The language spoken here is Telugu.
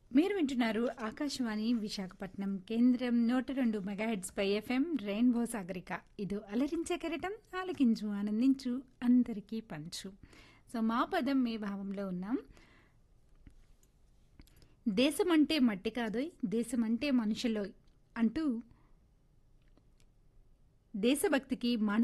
మీరు వింటున్నారు ఆకాశవాణి విశాఖపట్నం కేంద్రం 102 మెగాహెడ్స్ పై ఎఫ్ఎం రెయిన్బో సాగరిక. ఇది అలరించే కెరటం, ఆలకించు ఆనందించు అందరికీ పంచు. సో మా పదం మీ భావంలో ఉన్నాం. దేశమంటే మట్టి కాదోయ్, దేశమంటే మనుషులోయ్ అంటూ దేశభక్తికి